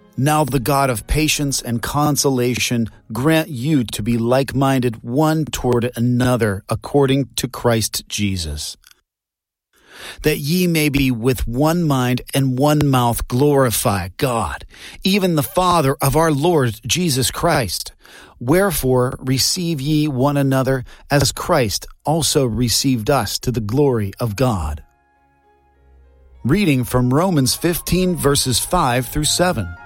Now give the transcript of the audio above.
Now the God of patience and consolation grant you to be like-minded one toward another according to Christ Jesus, that ye may be with one mind and one mouth glorify God, even the Father of our Lord Jesus Christ. Wherefore receive ye one another as Christ also received us to the glory of God. Reading from Romans 15 verses 5 through 7.